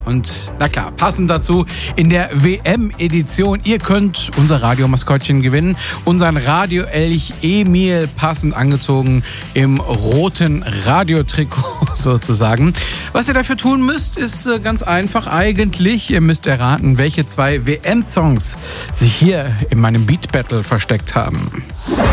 Und na klar, passend dazu in der WM-Edition, ihr könnt unser Radiomaskottchen gewinnen, unseren Radioelch Emil, passend angezogen im roten Radiotrikot sozusagen. Was ihr dafür tun müsst, ist ganz einfach eigentlich. Ihr müsst erraten, welche 2 WM-Songs sich hier in meinem Beat Battle versteckt haben.